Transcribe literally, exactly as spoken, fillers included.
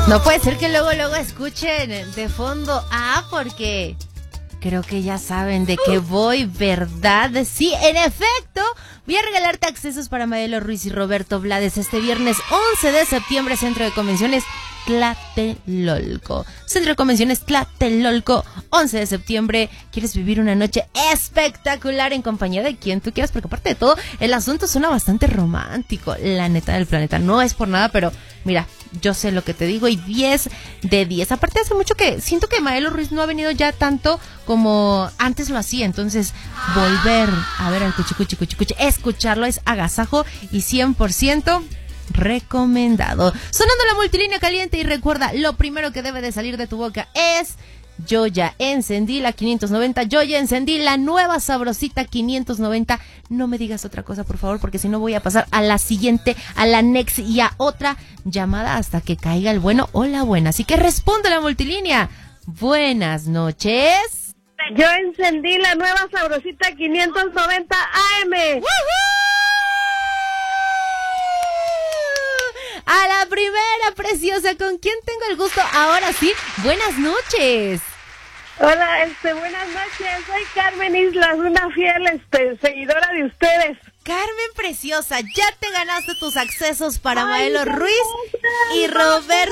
No puede ser que luego, luego escuchen de fondo. Ah, porque creo que ya saben de qué voy, ¿verdad? Sí, en efecto, voy a regalarte accesos para Mayelo Ruiz y Roberto Blades este viernes once de septiembre, Centro de Convenciones Tlatelolco. Centro de Convenciones Tlatelolco, once de septiembre. ¿Quieres vivir una noche espectacular en compañía de quien tú quieras? Porque aparte de todo, el asunto suena bastante romántico, la neta del planeta. No es por nada, pero mira, yo sé lo que te digo y diez de diez. Aparte hace mucho que siento que Mayelo Ruiz no ha venido ya tanto como antes lo hacía. Entonces, volver a ver al cuchi cuchi cuchi cuchi, escucharlo es agasajo y cien por ciento recomendado. Sonando la multilínea caliente y recuerda, lo primero que debe de salir de tu boca es: yo ya encendí la quinientos noventa, yo ya encendí la nueva sabrosita quinientos noventa. No me digas otra cosa, por favor, porque si no voy a pasar a la siguiente, a la next y a otra llamada hasta que caiga el bueno o la buena. Así que responde la multilínea. Buenas noches. Yo encendí la nueva sabrosita quinientos noventa A M. ¡Woohoo! A la primera, preciosa, ¿con quién tengo el gusto? Ahora sí, buenas noches. Hola, este, buenas noches. Soy Carmen Islas, una fiel este, seguidora de ustedes. Carmen preciosa, ya te ganaste tus accesos para Ay, Mayelo Ruiz y Roberto